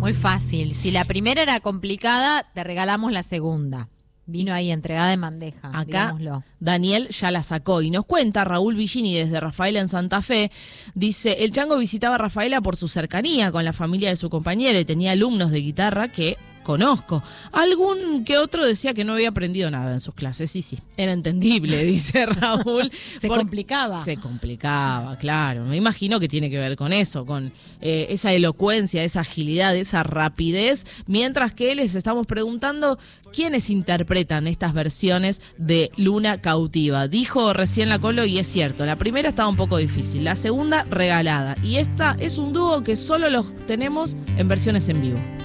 Muy fácil. Si la primera era complicada, te regalamos la segunda. Vino ahí entregada en bandeja. Acá digámoslo. Daniel ya la sacó y nos cuenta Raúl Villini desde Rafaela en Santa Fe. Dice, el Chango visitaba a Rafaela por su cercanía con la familia de su compañera y tenía alumnos de guitarra que conozco. Algún que otro decía que no había aprendido nada en sus clases. Sí, era entendible, dice Raúl. Se complicaba. Se complicaba, claro. Me imagino que tiene que ver con eso, con esa elocuencia, esa agilidad, esa rapidez, mientras que les estamos preguntando quiénes interpretan estas versiones de Luna Cautiva. Dijo recién la Colo y es cierto, la primera estaba un poco difícil, la segunda regalada y esta es un dúo que solo los tenemos en versiones en vivo.